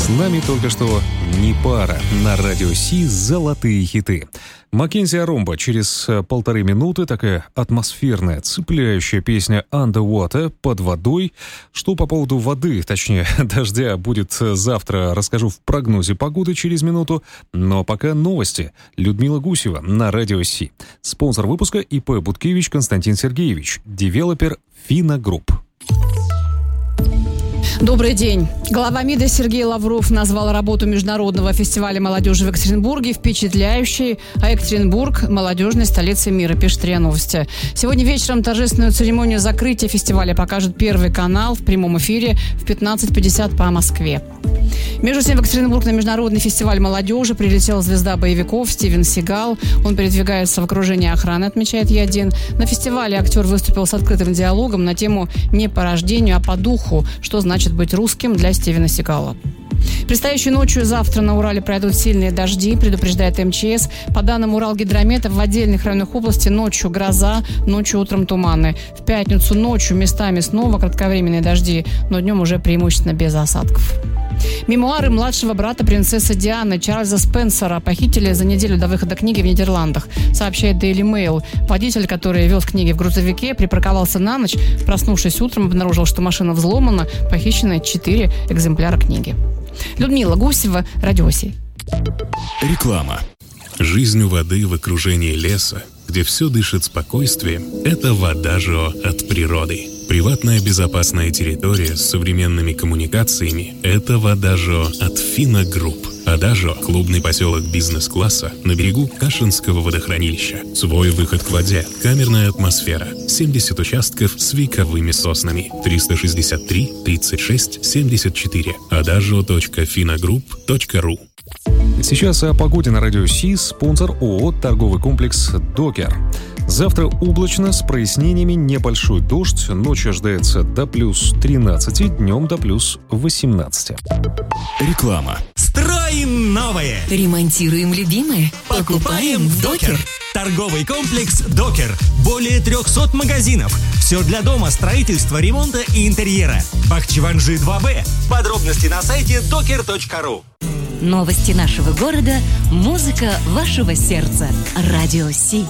С нами только что не пара. На радио Си золотые хиты. Маккензи Арумба через 1,5 минуты. Такая атмосферная, цепляющая песня Underwater, под водой. Что по поводу воды, точнее дождя, будет завтра, расскажу в прогнозе погоды через минуту. Но пока новости. Людмила Гусева на радио Си. Спонсор выпуска ИП Буткевич Константин Сергеевич. Девелопер Фина Групп. Добрый день. Глава МИДа Сергей Лавров назвал работу Международного фестиваля молодежи в Екатеринбурге впечатляющей, а Екатеринбург – молодежной столицей мира, пишет РИА Новости. Сегодня вечером торжественную церемонию закрытия фестиваля покажет Первый канал в прямом эфире в 15:50 по Москве. Между тем, в Екатеринбург на Международный фестиваль молодежи прилетел звезда боевиков Стивен Сигал. Он передвигается в окружении охраны, отмечает Е1. На фестивале актер выступил с открытым диалогом на тему не по рождению, а по духу, что значит быть русским для Стивена Сигала. Предстоящей ночью завтра на Урале пройдут сильные дожди, предупреждает МЧС. По данным Уралгидромета, в отдельных районах области ночью гроза, ночью утром туманы. В пятницу ночью местами снова кратковременные дожди, но днем уже преимущественно без осадков. Мемуары младшего брата принцессы Дианы Чарльза Спенсера похитили за неделю до выхода книги в Нидерландах, сообщает Daily Mail. Водитель, который вез книги в грузовике, припарковался на ночь. Проснувшись утром, обнаружил, что машина взломана, похищены 4 экземпляра книги. Людмила Гусева, Радио Си. Реклама. Жизнь у воды в окружении леса, где все дышит спокойствием, это Водажио от природы. Приватная безопасная территория с современными коммуникациями – это Водажио от Фина Групп. Водажио – клубный поселок бизнес-класса на берегу Кашинского водохранилища. Свой выход к воде, камерная атмосфера, 70 участков с вековыми соснами. 363 36 74. adagio.finagroup.ru. Сейчас о погоде на радио Си. Спонсор ООО «Торговый комплекс Докер». Завтра облачно, с прояснениями, небольшой дождь. Ночью ожидается до плюс 13, днем до плюс 18. Реклама. Строим новое! Ремонтируем любимое? Покупаем в Докер. Торговый комплекс Докер. Более 300 магазинов. Все для дома, строительства, ремонта и интерьера. Бахчеванжи 2Б. Подробности на сайте doker.ru. Новости нашего города, музыка вашего сердца. Радио Си.